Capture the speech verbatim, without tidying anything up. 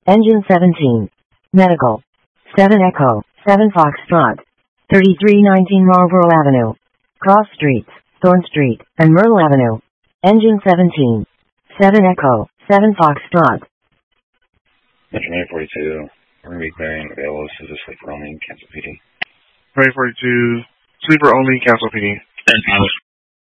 Engine seventeen. Medical. seven Echo, seven Foxtrot. thirty-three nineteen Marlborough Avenue. Cross Streets, Thorn Street, and Myrtle Avenue. Engine seventeen. seven Echo, seven Foxtrot. Engine eight forty-two, we're going to be clearing available to the sleeper only, cancel P D. eight forty-two, sleeper only, cancel P D. And